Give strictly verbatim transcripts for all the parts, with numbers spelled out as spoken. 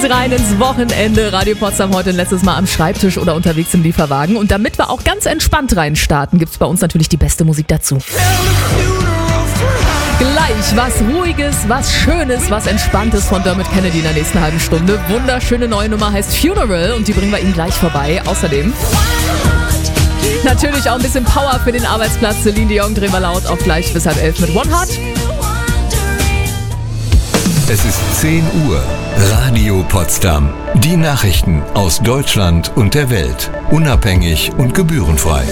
Rein ins Wochenende. Radio Potsdam heute ein letztes Mal am Schreibtisch oder unterwegs im Lieferwagen. Und damit wir auch ganz entspannt reinstarten, gibt es bei uns natürlich die beste Musik dazu. Gleich was Ruhiges, was Schönes, was Entspanntes von Dermot Kennedy in der nächsten halben Stunde. Wunderschöne neue Nummer heißt Funeral und die bringen wir Ihnen gleich vorbei. Außerdem natürlich auch ein bisschen Power für den Arbeitsplatz. Celine Dion drehen wir laut auf gleich bis halb elf mit One Heart. Es ist zehn Uhr. Radio Potsdam. Die Nachrichten aus Deutschland und der Welt. Unabhängig und gebührenfrei.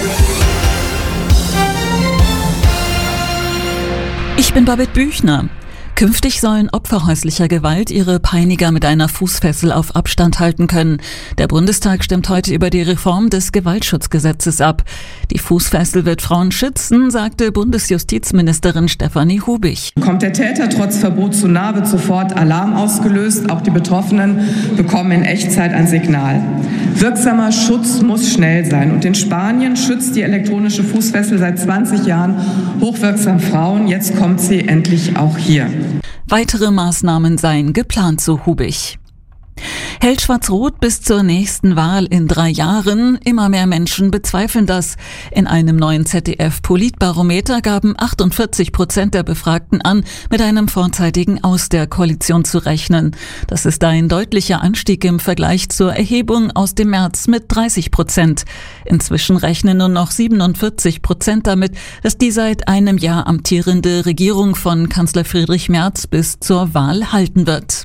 Ich bin Babette Büchner. Künftig sollen Opfer häuslicher Gewalt ihre Peiniger mit einer Fußfessel auf Abstand halten können. Der Bundestag stimmt heute über die Reform des Gewaltschutzgesetzes ab. Die Fußfessel wird Frauen schützen, sagte Bundesjustizministerin Stefanie Hubich. Kommt der Täter trotz Verbot zu nahe, wird sofort Alarm ausgelöst. Auch die Betroffenen bekommen in Echtzeit ein Signal. Wirksamer Schutz muss schnell sein. Und in Spanien schützt die elektronische Fußfessel seit zwanzig Jahren hochwirksam Frauen. Jetzt kommt sie endlich auch hier. Weitere Maßnahmen seien geplant, so Hubich. Hält Schwarz-Rot bis zur nächsten Wahl in drei Jahren? Immer mehr Menschen bezweifeln das. In einem neuen Z D F-Politbarometer gaben achtundvierzig Prozent der Befragten an, mit einem vorzeitigen Aus der Koalition zu rechnen. Das ist ein deutlicher Anstieg im Vergleich zur Erhebung aus dem März mit dreißig Prozent. Inzwischen rechnen nur noch siebenundvierzig Prozent damit, dass die seit einem Jahr amtierende Regierung von Kanzler Friedrich Merz bis zur Wahl halten wird.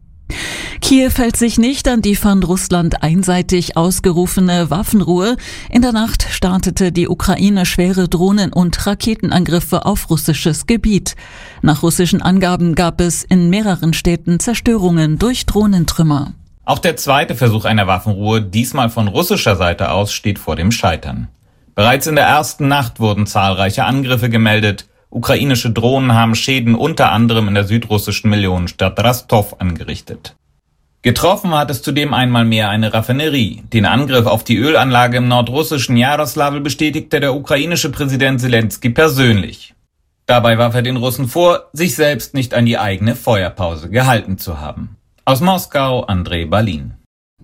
Kiew hält sich nicht an die von Russland einseitig ausgerufene Waffenruhe. In der Nacht startete die Ukraine schwere Drohnen- und Raketenangriffe auf russisches Gebiet. Nach russischen Angaben gab es in mehreren Städten Zerstörungen durch Drohnentrümmer. Auch der zweite Versuch einer Waffenruhe, diesmal von russischer Seite aus, steht vor dem Scheitern. Bereits in der ersten Nacht wurden zahlreiche Angriffe gemeldet. Ukrainische Drohnen haben Schäden unter anderem in der südrussischen Millionenstadt Rostov angerichtet. Getroffen hat es zudem einmal mehr eine Raffinerie. Den Angriff auf die Ölanlage im nordrussischen Jaroslavl bestätigte der ukrainische Präsident Selenskyj persönlich. Dabei warf er den Russen vor, sich selbst nicht an die eigene Feuerpause gehalten zu haben. Aus Moskau, Andrei Balin.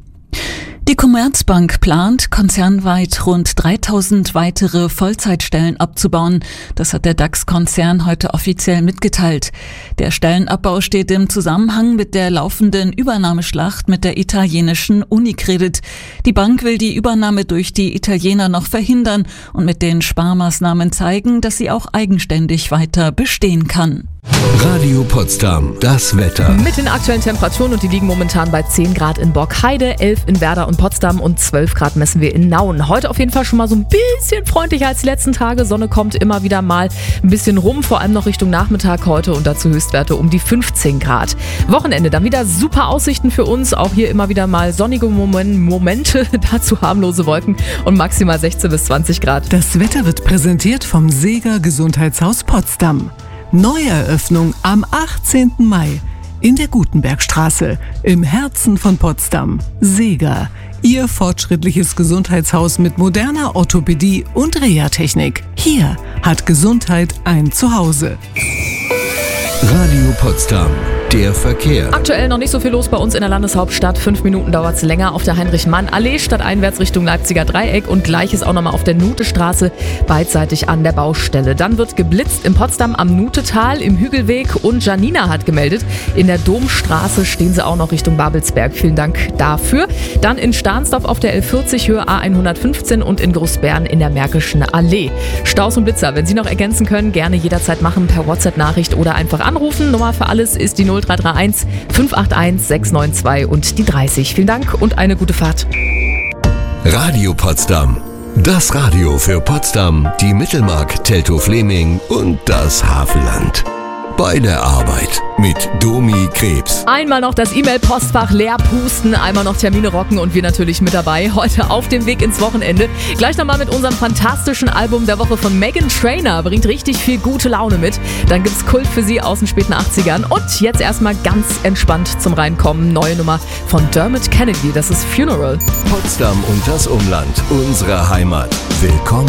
Die Commerzbank plant, konzernweit rund dreitausend weitere Vollzeitstellen abzubauen. Das hat der DAX-Konzern heute offiziell mitgeteilt. Der Stellenabbau steht im Zusammenhang mit der laufenden Übernahmeschlacht mit der italienischen Unicredit. Die Bank will die Übernahme durch die Italiener noch verhindern und mit den Sparmaßnahmen zeigen, dass sie auch eigenständig weiter bestehen kann. Radio Potsdam, das Wetter. Mit den aktuellen Temperaturen und die liegen momentan bei zehn Grad in Borkheide, elf in Werder und Potsdam und zwölf Grad messen wir in Nauen. Heute auf jeden Fall schon mal so ein bisschen freundlicher als die letzten Tage. Sonne kommt immer wieder mal ein bisschen rum, vor allem noch Richtung Nachmittag heute und dazu Höchstwerte um die fünfzehn Grad. Wochenende, dann wieder super Aussichten für uns. Auch hier immer wieder mal sonnige Momente, dazu harmlose Wolken und maximal sechzehn bis zwanzig Grad. Das Wetter wird präsentiert vom Seeger Gesundheitshaus Potsdam. Neueröffnung am achtzehnten Mai in der Gutenbergstraße im Herzen von Potsdam. Seeger, Ihr fortschrittliches Gesundheitshaus mit moderner Orthopädie und Reha-Technik. Hier hat Gesundheit ein Zuhause. Radio Potsdam. Der Verkehr. Aktuell noch nicht so viel los bei uns in der Landeshauptstadt. Fünf Minuten dauert es länger auf der Heinrich-Mann-Allee, stadteinwärts Richtung Leipziger Dreieck und gleiches auch nochmal auf der Nutestraße, beidseitig an der Baustelle. Dann wird geblitzt in Potsdam am Nutetal, im Hügelweg und Janina hat gemeldet, in der Domstraße stehen sie auch noch Richtung Babelsberg. Vielen Dank dafür. Dann in Stahnsdorf auf der L vierzig Höhe A hundertfünfzehn und in Großbären in der Märkischen Allee. Staus und Blitzer, wenn Sie noch ergänzen können, gerne jederzeit machen per WhatsApp-Nachricht oder einfach anrufen. Nummer für alles ist die null drei drei eins fünf acht eins sechs neun zwei und die dreißig. Vielen Dank und eine gute Fahrt. Radio Potsdam. Das Radio für Potsdam, die Mittelmark, Teltow-Fleming und das Havelland. Bei der Arbeit mit Domi Krebs. Einmal noch das E-Mail-Postfach leer pusten, einmal noch Termine rocken und wir natürlich mit dabei. Heute auf dem Weg ins Wochenende. Gleich nochmal mit unserem fantastischen Album der Woche von Meghan Trainor. Bringt richtig viel gute Laune mit. Dann gibt's Kult für Sie aus den späten achtzigern. Und jetzt erstmal ganz entspannt zum Reinkommen. Neue Nummer von Dermot Kennedy. Das ist Funeral. Potsdam und das Umland. Unsere Heimat. Willkommen